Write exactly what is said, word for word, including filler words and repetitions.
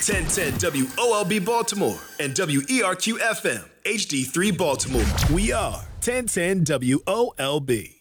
ten ten W O L B Baltimore and W E R Q F M, H D three Baltimore. We are ten ten W O L B.